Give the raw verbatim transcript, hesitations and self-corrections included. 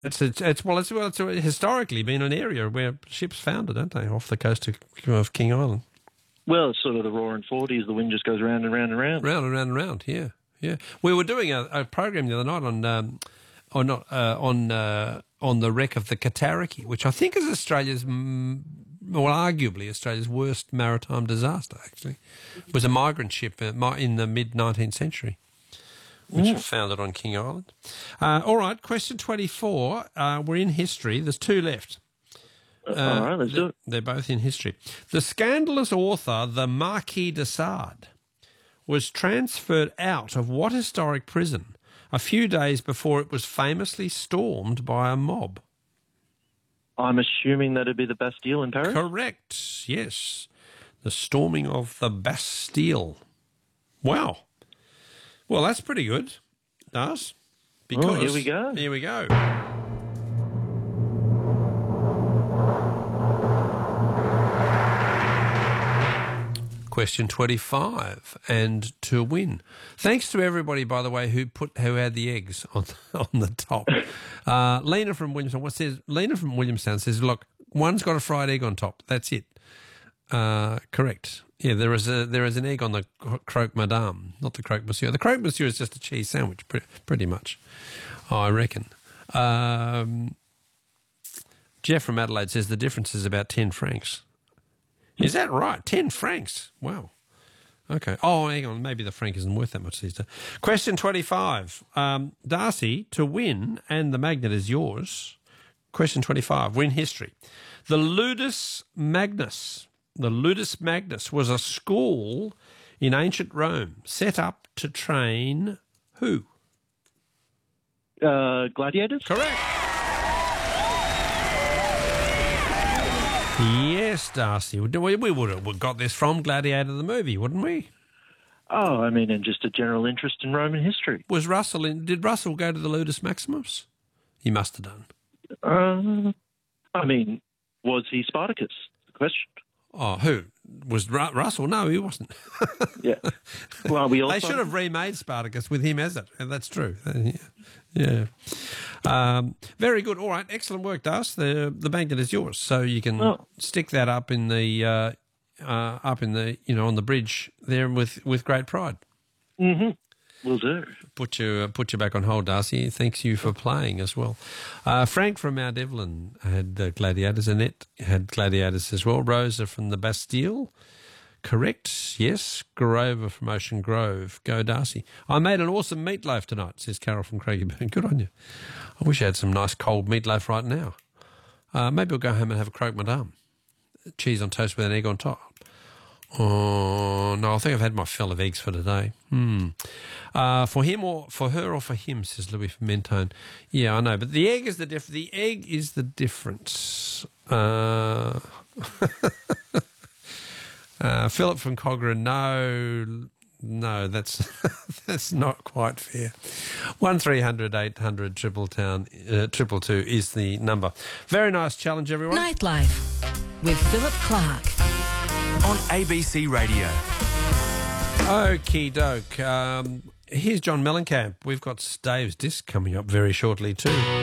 It's, it's, it's well, it's well, it's historically been an area where ships foundered, don't they, off the coast of, of King Island? Well, it's sort of the roaring forties. The wind just goes round and round and round. Round and round and round, yeah, yeah. We were doing a, a program the other night on, um, on not uh, on uh, on the wreck of the Cataraqui, which I think is Australia's, mm, well, arguably Australia's worst maritime disaster. Actually, it was a migrant ship in the mid nineteenth century, which Yeah. was founded on King Island. Uh, all right, question twenty-four. Uh, we're in history. There's two left. Uh, All right, let's do it. They're both in history. The scandalous author, the Marquis de Sade, was transferred out of what historic prison a few days before it was famously stormed by a mob? I'm assuming that'd be the Bastille in Paris? Correct, yes. The storming of the Bastille. Wow. Well, that's pretty good, Das. Because Oh, here we go. Here we go. Question twenty-five, and to win. Thanks to everybody, by the way, who put who had the eggs on on the top. Uh, Lena from Williamstown. What says Lena from Williamstown says, look, one's got a fried egg on top. That's it. Uh, correct. Yeah, there is a there is an egg on the croque madame, not the croque monsieur. The croque monsieur is just a cheese sandwich, pretty, pretty much, I reckon. Um, Jeff from Adelaide says the difference is about ten francs. Is that right? Ten francs. Wow. Okay. Oh, hang on. Maybe the franc isn't worth that much these days. Question twenty-five. Um, Darcy, to win, and the magnet is yours. Question twenty-five. Win history. The Ludus Magnus. The Ludus Magnus was a school in ancient Rome set up to train who? Uh, gladiators? Correct. Yes, Darcy. We, we would have got this from Gladiator the movie, wouldn't we? Oh, I mean, and just a general interest in Roman history. Was Russell in? Did Russell go to the Ludus Maximus? He must have done. Uh, I mean, was he Spartacus? The question. Oh, who? Was Ru- Russell? No, he wasn't. Yeah. Well, we all They should have remade Spartacus with him as it. And that's true. Uh, yeah. Um, very good. All right. Excellent work, Das. The the magnet is yours, so you can Oh. stick that up in the uh, uh, up in the you know on the bridge there with, with great pride. Mm-hmm. Will do. Put you uh, put you back on hold, Darcy. Thanks you for playing as well. Uh, Frank from Mount Evelyn had uh, gladiators. Annette had gladiators as well. Rosa from the Bastille. Correct. Yes. Grover from Ocean Grove. Go, Darcy. I made an awesome meatloaf tonight, says Carol from Craigieburn. Good on you. I wish I had some nice cold meatloaf right now. Uh, maybe we'll go home and have a croque madame. Cheese on toast with an egg on top. Oh, no, I think I've had my fill of eggs for today. Hmm. Uh, for him or for her or for him, says Louis from Mentone. Yeah, I know, but the egg is the diff- The egg is the difference. Uh, uh, Philip from Cochrane, no, no, that's that's not quite fair. One three hundred eight hundred triple town uh, triple two is the number. Very nice challenge, everyone. Nightlife with Philip Clark. On A B C Radio. Okie doke. Um, here's John Mellencamp. We've got Dave's disc coming up very shortly too.